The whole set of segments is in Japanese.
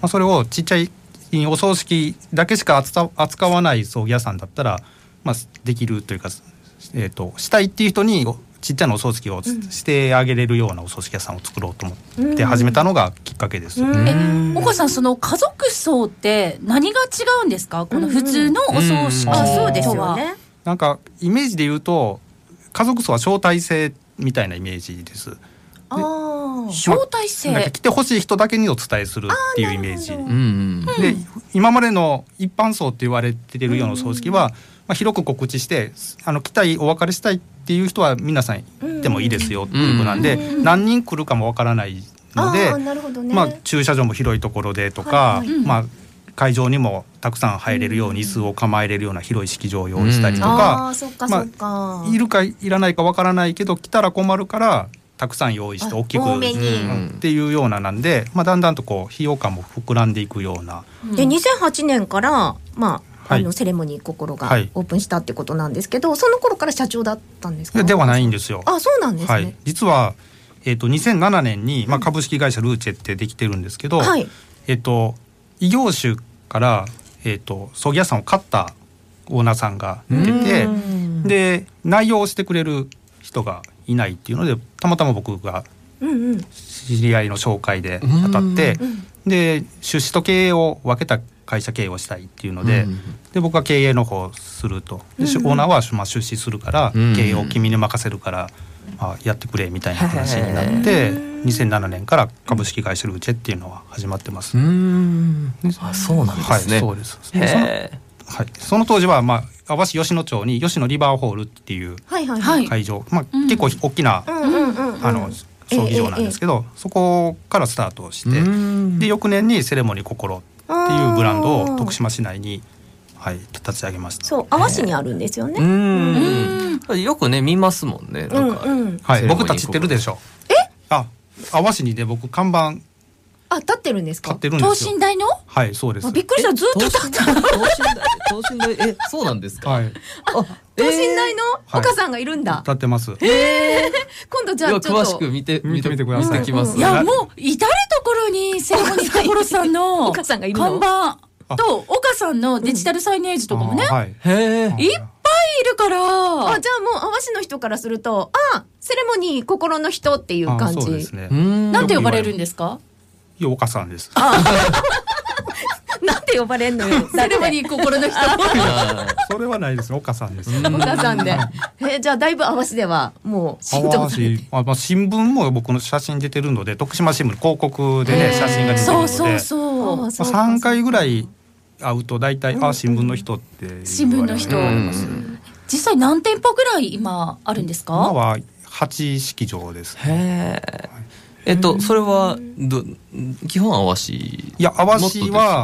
それをちっちゃいお葬式だけしか扱わない葬儀屋さんだったら、できるというか、したいっていう人にちっちゃなお葬式をしてあげれるようなお葬式屋さんを作ろうと思って始めたのがきっかけです。 岡さん、その家族葬って何が違うんですか、この普通のお葬式とは。 そうですよね。 なんかイメージで言うと、家族葬は招待制みたいなイメージです。 招待制、 来てほしい人だけにお伝えするっていうイメージで、今までの一般葬って言われているような葬式は、広く告知して来たい、お別れしたいっていう人は皆さん行ってもいいですよっていうことなんで、何人来るかもわからないので、駐車場も広いところでとか、会場にもたくさん入れるように椅子を構えれるような広い式場を用意したりとか、いるかいらないかわからないけど来たら困るからたくさん用意して大きくっていうようななんで、だんだんとこう費用感も膨らんでいくような。 で2008年からセレモニー心がオープンしたってことなんですけど、その頃から社長だったんですか？ ではないんですよ。 そうなんですね。 実は、2007年に、株式会社ルーチェってできてるんですけど、異業種から、葬儀屋さんを買ったオーナーさんが出て、で内容をしてくれる人がいないっていうので、たまたま僕が知り合いの紹介で当たって、で出資と経営を分けた会社経営をしたいっていうので、で僕は経営の方をすると、でオーナーは出資するから、経営を君に任せるから、やってくれみたいな話になって、2007年から株式会社ルーチェっていうのは始まってます。 そうなんですね。 そうです。その当時は、網走吉野町に吉野リバーホールっていう会場、結構大きな葬儀場なんですけど、そこからスタートして、で翌年にセレモニー心っていうブランドを徳島市内に立ち上げました。 そう、網走にあるんですよね。 よくね見ますもんね。 僕たち知ってるでしょ。網走にで僕看板立ってるんですか？ 立ってるんですよ。 等身大の？ そうです。 びっくりした、ずっと立ってた。 等身大、そうなんですか？ 等身大の岡さんがいるんだ。 立ってます。 今度じゃあちょっと詳しく見てください。見てきます。 いや、もう至るところにセレモニー心さんの岡さんがいるの。 看板と岡さんのデジタルサイネージとかもね、いっぱいいるから。 じゃあもう網走の人からすると、セレモニー心の人っていう感じ。 そうですね。 なんて呼ばれるんですか？ 岡さんです。 なんて呼ばれんのよ。 セレモニー心の人。 それはないです。岡さんです。 岡さんで。じゃあだいぶ網走ではもう浸透されて。 新聞も僕の写真出てるので、徳島新聞広告でね写真が出てるので、3回ぐらい会うと大体新聞の人って言われます。 新聞の人。実際何店舗ぐらい今あるんですか？ 今は8式場です。 それは基本網走。 いや、網走は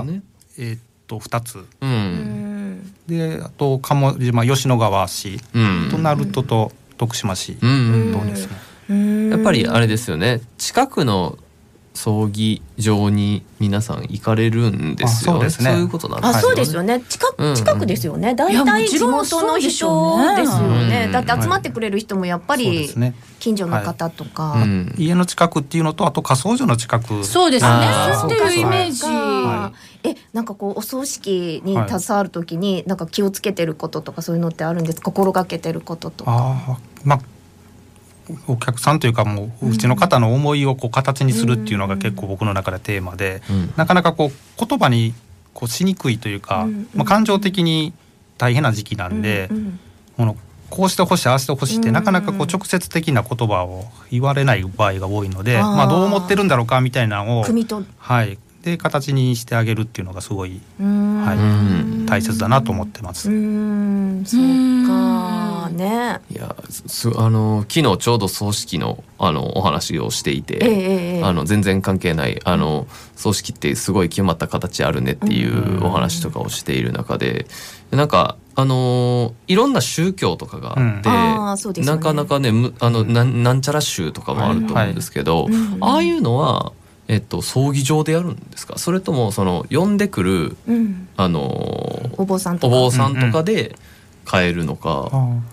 2つ。で、あと鴨島、吉野川市と鳴門と徳島市どうですね。 やっぱりあれですよね。近くの葬儀場に皆さん行かれるんですよ。そうですね。そういうことなんですね。 そうですよね。近くですよね。大体地元の人ですよね。だって集まってくれる人もやっぱり近所の方とか、 家の近くっていうのと、あと火葬場の近く。 そうですね。っていうイメージ。 なんかこうお葬式に携わるときになんか気をつけてることとかそういうのってあるんですか？心がけてることとか。 お客さんというか、もううちの方の思いを形にするっていうのが結構僕の中でテーマで、なかなか言葉にしにくいというか、感情的に大変な時期なんで、こうしてほしい、ああしてほしいってなかなか直接的な言葉を言われない場合が多いので、どう思ってるんだろうかみたいなのをで形にしてあげるっていうのがすごい大切だなと思ってます。 そうかね。 いや昨日ちょうど葬式のお話をしていて、全然関係ない葬式ってすごい決まった形あるねっていうお話とかをしている中で、なんかいろんな宗教とかがあって、なかなかねなんちゃら宗とかもあると思うんですけど、ああいうのは葬儀場でやるんですか？それとも呼んでくる、お坊さんとかで変えるのか。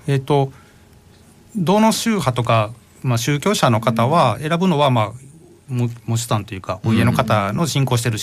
どの宗派とか、宗教者の方は選ぶのは喪主さんというかお家の方の信仰している